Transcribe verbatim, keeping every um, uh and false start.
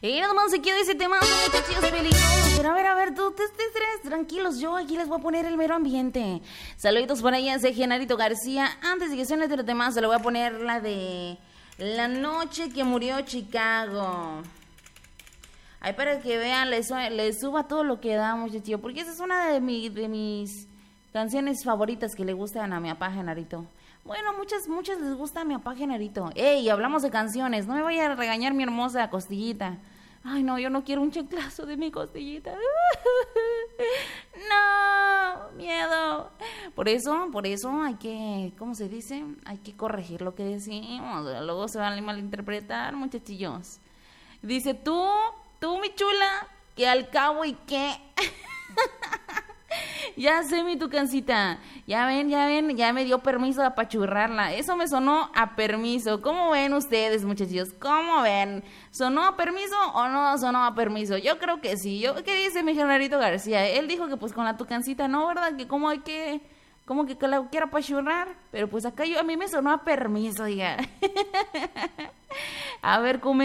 Y nada más se queda ese tema, muchachos peligrosos. Pero a ver, a ver, tú, te estés tranquilos. Yo aquí les voy a poner el mero ambiente. Saluditos por allá de Genarito García. Antes de que suene otro tema, se lo voy a poner la de La noche que murió Chicago. Ahí para que vean, les, les suba todo lo que da, muchachos. Porque esa es una de, mi, de mis canciones favoritas que le gustan a mi papá Genarito. Bueno, muchas, muchas les gusta a mi papá Genarito. Ey, hablamos de canciones. No me vaya a regañar mi hermosa costillita. Ay, no, yo no quiero un chanclazo de mi costillita. No, miedo. Por eso, por eso hay que, ¿cómo se dice? Hay que corregir lo que decimos. Luego se van a malinterpretar, muchachillos. Dice, tú, tú, mi chula, que al cabo y qué... Ya sé, mi tucancita. Ya ven, ya ven, ya me dio permiso de apachurrarla. Eso me sonó a permiso. ¿Cómo ven ustedes, muchachos? ¿Cómo ven? ¿Sonó a permiso o no sonó a permiso? Yo creo que sí. Yo, ¿qué dice mi Genarito García? Él dijo que pues con la tucancita no, ¿verdad? Que cómo hay que... Como que, que la quiera apachurrar. Pero pues acá yo, a mí me sonó a permiso, diga. A ver, ¿cómo